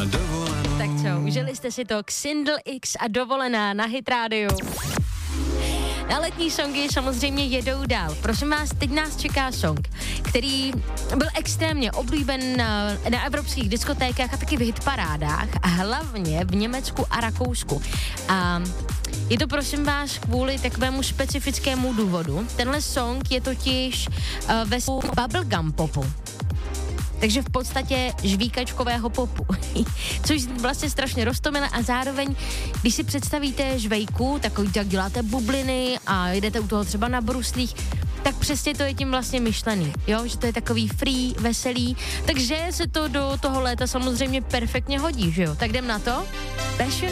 na dovolenou. Tak co, užili jste si to Xindl X a Dovolená na Hit Radio. Na letní songy samozřejmě jedou dál. Prosím vás, teď nás čeká song, který byl extrémně oblíben na evropských diskotékách a taky v hitparádách, a hlavně v Německu a Rakousku. A je to, prosím vás, kvůli takovému specifickému důvodu. Tenhle song je totiž ve bubblegum popu. Takže v podstatě žvíkačkového popu, což vlastně strašně roztomilé a zároveň, když si představíte žvejku, takový tak děláte bubliny a jdete u toho třeba na bruslích, tak přesně to je tím vlastně myšlený, jo, že to je takový free, veselý, takže se to do toho léta samozřejmě perfektně hodí, že jo, tak jdem na to? Passion